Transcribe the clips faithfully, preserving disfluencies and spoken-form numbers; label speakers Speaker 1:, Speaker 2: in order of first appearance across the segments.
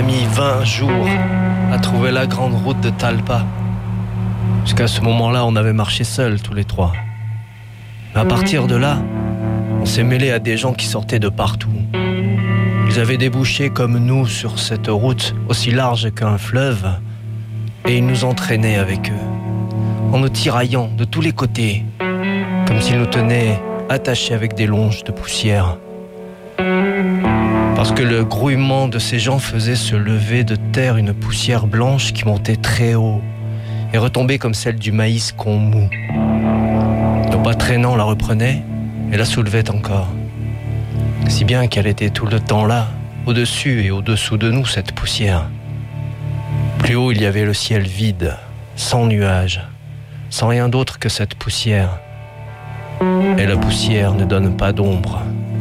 Speaker 1: mis vingt jours à trouver la grande route de Talpa. Jusqu'à ce moment-là, on avait marché seuls, tous les trois. Mais à partir de là, on s'est mêlé à des gens qui sortaient de partout. Ils avaient débouché comme nous sur cette route aussi large qu'un fleuve, et ils nous entraînaient avec eux, en nous tiraillant de tous les côtés, comme s'ils nous tenaient attachés avec des longes de poussière. Parce que le grouillement de ces gens faisait se lever de terre une poussière blanche qui montait très haut et retombait comme celle du maïs qu'on moud. Nos pas traînants la reprenaient et la soulevaient encore. Si bien qu'elle était tout le temps là, au-dessus et au-dessous de nous, cette poussière. Plus haut, il y avait le ciel vide, sans nuages, sans rien d'autre que cette poussière. Et la poussière ne donne pas d'ombre.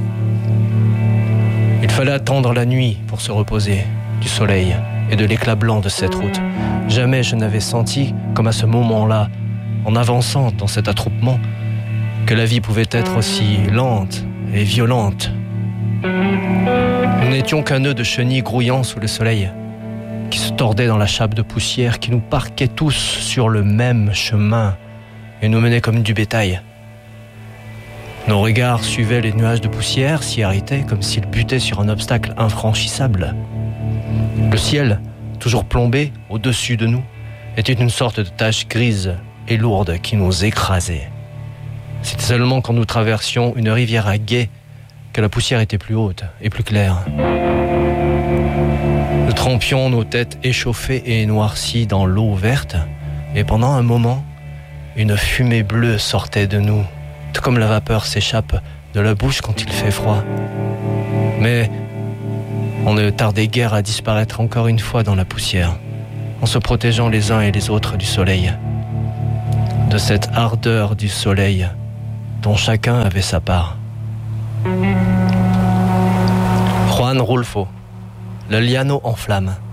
Speaker 1: Il fallait attendre la nuit pour se reposer du soleil et de l'éclat blanc de cette route. Jamais je n'avais senti, comme à ce moment-là, en avançant dans cet attroupement, que la vie pouvait être aussi lente et violente. Nous n'étions qu'un nœud de chenilles grouillant sous le soleil, qui se tordait dans la chape de poussière, qui nous parquait tous sur le même chemin et nous menait comme du bétail. Nos regards suivaient les nuages de poussière, s'y arrêtaient comme s'ils butaient sur un obstacle infranchissable. Le ciel, toujours plombé au-dessus de nous, était une sorte de tache grise et lourde qui nous écrasait. C'était seulement quand nous traversions une rivière à gué que la poussière était plus haute et plus claire. Nous trempions nos têtes échauffées et noircies dans l'eau verte, et pendant un moment, une fumée bleue sortait de nous, tout comme la vapeur s'échappe de la bouche quand il fait froid. Mais on ne tardait guère à disparaître encore une fois dans la poussière, en se protégeant les uns et les autres du soleil, de cette ardeur du soleil dont chacun avait sa part. Juan Rulfo, le liano en flammes.